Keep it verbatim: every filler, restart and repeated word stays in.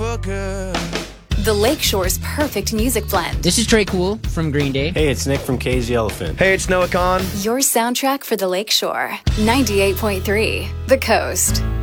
for good. The Lakeshore's perfect music blend. This is Trey Cool from Green Day. Hey, it's Nick from K's the Elephant. Hey, it's Noah Kahn. Your soundtrack for the Lakeshore. ninety-eight point three, The Coast.